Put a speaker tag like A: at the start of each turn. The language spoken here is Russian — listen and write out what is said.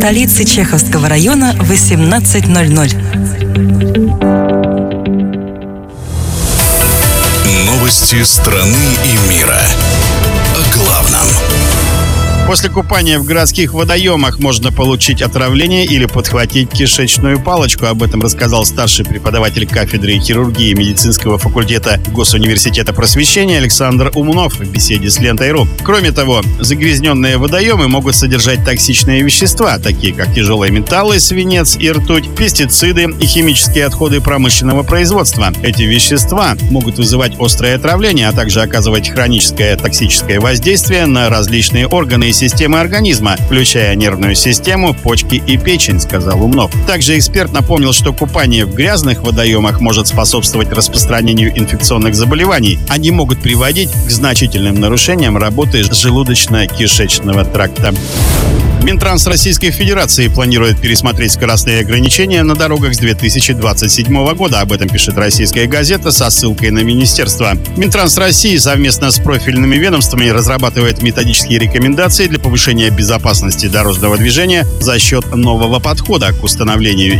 A: столицы Чеховского района в 18:00.
B: Новости страны и мира. О главном.
C: После купания в городских водоемах можно получить отравление или подхватить кишечную палочку. Об этом рассказал старший преподаватель кафедры хирургии медицинского факультета Госуниверситета просвещения Александр Умнов в беседе с Лентой.ру. Кроме того, загрязненные водоемы могут содержать токсичные вещества, такие как тяжелые металлы, свинец и ртуть, пестициды и химические отходы промышленного производства. Эти вещества могут вызывать острое отравление, а также оказывать хроническое токсическое воздействие на различные органы и системы организма, включая нервную систему, почки и печень, сказал Умнов. Также эксперт напомнил, что купание в грязных водоемах может способствовать распространению инфекционных заболеваний. Они могут приводить к значительным нарушениям работы желудочно-кишечного тракта. Минтранс Российской Федерации планирует пересмотреть скоростные ограничения на дорогах с 2027 года. Об этом пишет «Российская газета» со ссылкой на министерство. Минтранс России совместно с профильными ведомствами разрабатывает методические рекомендации для повышения безопасности дорожного движения за счет нового подхода к установлению